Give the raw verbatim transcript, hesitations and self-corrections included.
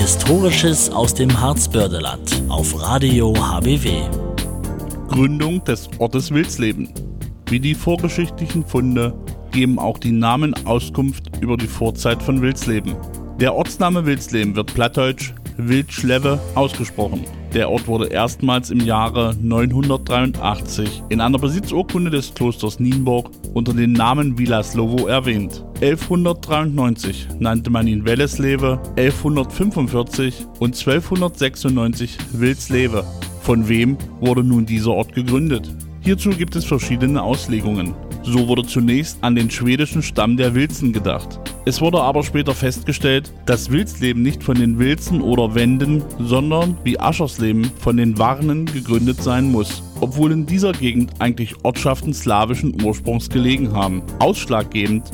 Historisches aus dem Harzbördeland auf Radio H B W. Gründung des Ortes Wilsleben. Wie die vorgeschichtlichen Funde geben auch die Namen Auskunft über die Vorzeit von Wilsleben. Der Ortsname Wilsleben wird plattdeutsch Wildschleve ausgesprochen. Der Ort wurde erstmals im Jahre neunhundertdreiundachtzig in einer Besitzurkunde des Klosters Nienburg unter dem Namen Willaslovo erwähnt. elfhundertdreiundneunzig nannte man ihn Wellesleve, elfhundertfünfundvierzig und zwölfhundertsechsundneunzig Wilsleve. Von wem wurde nun dieser Ort gegründet? Hierzu gibt es verschiedene Auslegungen. So wurde zunächst an den schwedischen Stamm der Wilzen gedacht. Es wurde aber später festgestellt, dass Wilsleben nicht von den Wilzen oder Wenden, sondern wie Aschersleben von den Warnen gegründet sein muss, obwohl in dieser Gegend eigentlich Ortschaften slawischen Ursprungs gelegen haben. Ausschlaggebend